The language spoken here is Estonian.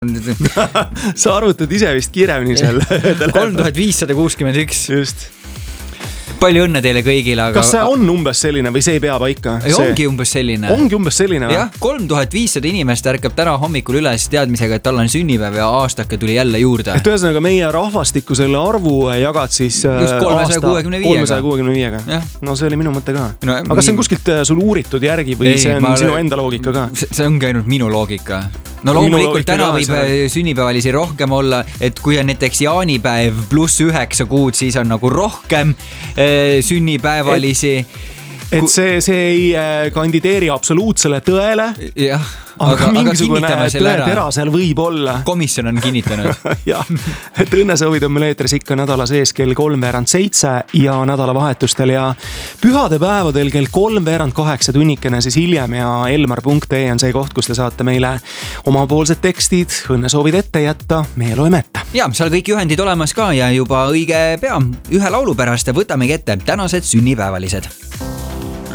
Sa arvutad ise vist kiiremini seal. 3561. Just. Palju õnne teile kõigile, aga... Kas see on umbes selline või see ei pea paika? Ongi umbes selline. Ongi umbes selline? Jah, 3500 inimest ärkab täna hommikul üles teadmisega, et tal on sünnipäev ja aastake tuli jälle juurde. Et ühesõnaga meie rahvastiku selle arvu jagad siis just 365-ga. No see oli minu mõte ka. No, aga kas see on kuskilt sul uuritud järgi või see on sinu enda loogika ka? See ongi ainult minu loogika. No loomulikult täna võib sünnipäevalisi rohkem olla, et kui on näiteks jaanipäev +9 kuud, siis on nagu rohkem sünnipäevalisi. Et see ei kandideeri absoluutsele tõele. Jah, aga mingisugune tõetera seal võib olla. Komisjon on kinnitanud. Jah, et õnnesoovid on meil eetris ikka nädala sees kell 3:07 ja nädalavahetustel ja pühade päevadel kell 3:08 tunnikene siis hiljem ja elmar.ee on see koht, kus te saate meile omapoolsed tekstid, õnnesoovid ette jätta, meie loeme ette. Ja, seal kõik juhendid olemas ka ja juba õige pea ühe laulu pärast võtamegi ette tänased sünnipäevalised.